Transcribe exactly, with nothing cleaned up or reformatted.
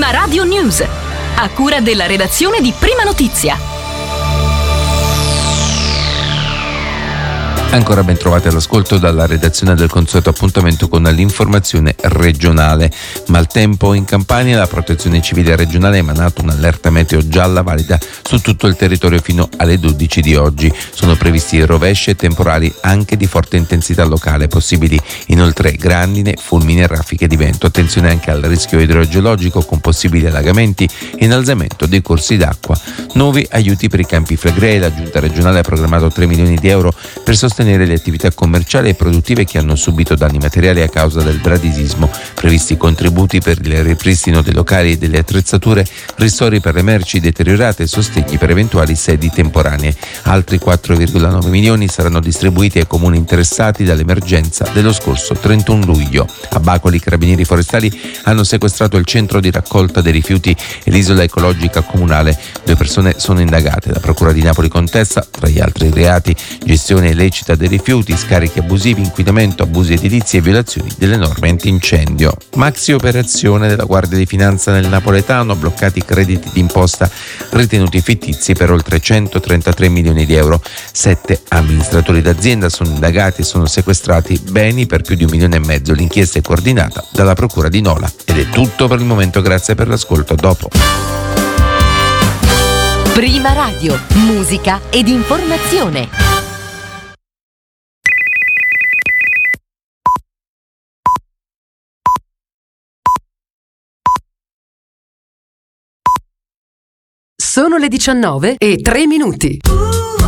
Prima Radio News, a cura della redazione di Prima Notizia. Ancora ben trovati all'ascolto dalla redazione del consueto appuntamento con l'informazione regionale. Maltempo in Campania, la protezione civile regionale ha emanato un'allerta meteo gialla valida su tutto il territorio fino alle dodici di oggi. Sono previsti rovesci e temporali anche di forte intensità locale, possibili inoltre grandine, fulmini e raffiche di vento. Attenzione anche al rischio idrogeologico con possibili allagamenti e innalzamento dei corsi d'acqua. Nuovi aiuti per i Campi Flegrei. La giunta regionale ha programmato tre milioni di euro per sostenere le attività commerciali e produttive che hanno subito danni materiali a causa del bradisismo. Previsti contributi per il ripristino dei locali e delle attrezzature, ristori per le merci deteriorate e sostegni per eventuali sedi temporanee. Altri quattro virgola nove milioni saranno distribuiti ai comuni interessati dall'emergenza dello scorso trentuno luglio. A Bacoli i carabinieri forestali hanno sequestrato il centro di raccolta dei rifiuti e l'isola ecologica comunale. Due persone sono indagate. La Procura di Napoli contesta, tra gli altri reati, gestione illecita dei rifiuti, scarichi abusivi, inquinamento, abusi edilizi e violazioni delle norme antincendio. Maxi operazione della Guardia di Finanza nel napoletano, bloccati i crediti d'imposta ritenuti fittizi per oltre centotrentatré milioni di euro. Sette amministratori d'azienda sono indagati e sono sequestrati beni per più di un milione e mezzo. L'inchiesta è coordinata dalla Procura di Nola. Ed è tutto per il momento, grazie per l'ascolto, a dopo. Prima Radio, musica ed informazione. Sono le diciannove e tre minuti.